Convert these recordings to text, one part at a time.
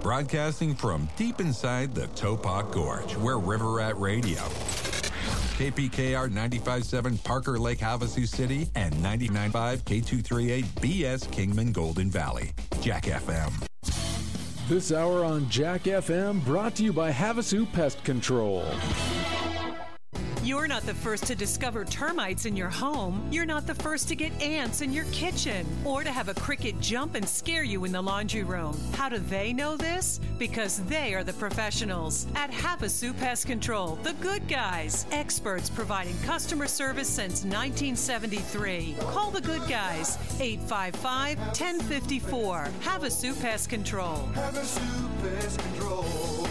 Broadcasting from deep inside the Topok Gorge, we're River Rat Radio. KPKR 95.7 Parker Lake, Havasu City, and 99.5 K238 BS Kingman Golden Valley. Jack FM. This hour on Jack FM brought to you by Havasu Pest Control. You're not the first to discover termites in your home. You're not the first to get ants in your kitchen or to have a cricket jump and scare you in the laundry room. How do they know this? Because they are the professionals at Havasu Pest Control, the good guys. Experts providing customer service since 1973. Call the good guys, 855-1054. Havasu Pest Control. Havasu Pest Control.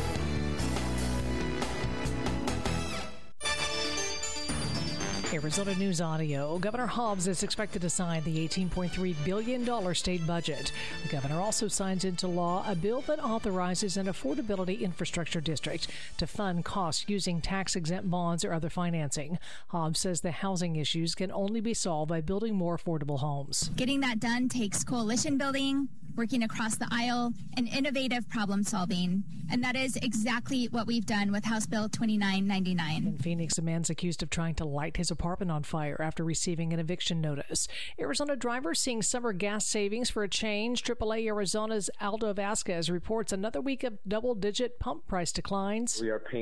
Arizona News Audio. Governor Hobbs is expected to sign the $18.3 billion state budget. The governor also signs into law a bill that authorizes an affordability infrastructure district to fund costs using tax-exempt bonds or other financing. Hobbs says the housing issues can only be solved by building more affordable homes. Getting that done takes coalition building, working across the aisle, and innovative problem solving. And that is exactly what we've done with House Bill 2999. In Phoenix, a man's accused of trying to light his apartment on fire after receiving an eviction notice. Arizona drivers seeing summer gas savings for a change. AAA Arizona's Aldo Vasquez reports another week of double-digit pump price declines. We are paying